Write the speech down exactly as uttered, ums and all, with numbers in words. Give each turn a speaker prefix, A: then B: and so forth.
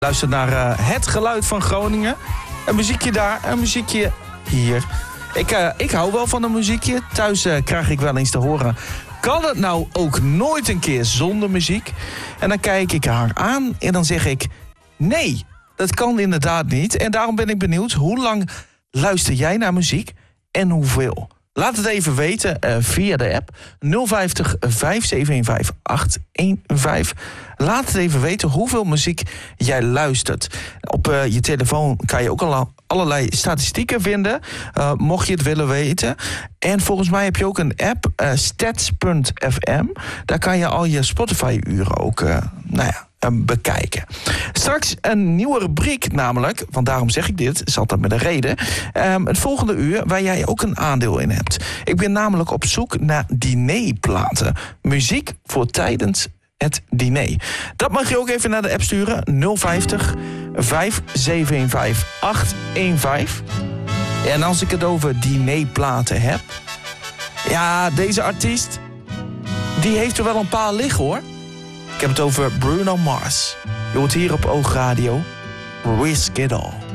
A: Luister naar uh, Het Geluid van Groningen. Een muziekje daar, een muziekje hier. Ik, uh, ik hou wel van een muziekje. Thuis uh, krijg ik wel eens te horen... kan het nou ook nooit een keer zonder muziek? En dan kijk ik haar aan en dan zeg ik... nee, dat kan inderdaad niet. En daarom ben ik benieuwd, hoe lang luister jij naar muziek en hoeveel? Laat het even weten uh, via de app nul vijf nul vijf zeven een vijf acht een vijf. Laat het even weten hoeveel muziek jij luistert. Op uh, je telefoon kan je ook al allerlei statistieken vinden, uh, mocht je het willen weten. En volgens mij heb je ook een app, uh, stats punt f m. Daar kan je al je Spotify-uren ook uh, nou ja, um, bekijken. Straks een nieuwe rubriek namelijk, want daarom zeg ik dit, is altijd met een reden. Um, het volgende uur waar jij ook een aandeel in hebt. Ik ben namelijk op zoek naar dinerplaten. Muziek voor tijdens het diner. Dat mag je ook even naar de app sturen. nul vijf nul vijf zeven een vijf acht een vijf. En als ik het over dinerplaten heb... ja, deze artiest... die heeft er wel een paar liggen, hoor. Ik heb het over Bruno Mars. Je hoort hier op Oogradio. Risk It All.